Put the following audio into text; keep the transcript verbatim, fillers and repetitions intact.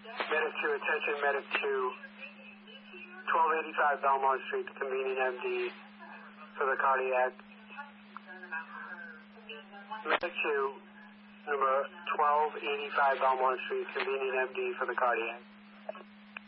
Medic two, attention, Medic two, twelve eighty-five Belmont Street, the convenient M D for the cardiac. Medic two, number twelve eighty-five Belmont Street, convenient M D for the cardiac.